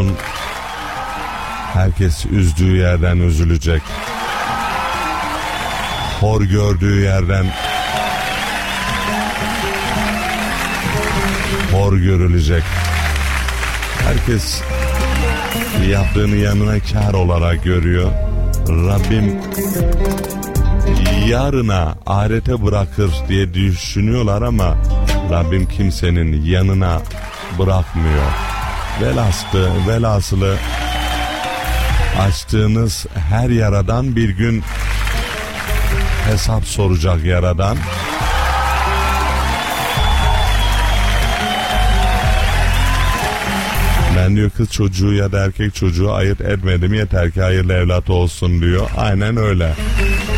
olsun, herkes üzdüğü yerden üzülecek. Hor gördüğü yerden hor görülecek. Herkes yaptığını yanına kâr olarak görüyor. Rabbim yarına, ahirete bırakır diye düşünüyorlar ama Rabbim kimsenin yanına bırakmıyor. Velhasılı açtığınız her yaradan bir gün hesap soracak Yaradan. Ben diyor kız çocuğu ya da erkek çocuğu ayırt etmedim, yeter ki hayırlı evlat olsun diyor. Aynen öyle.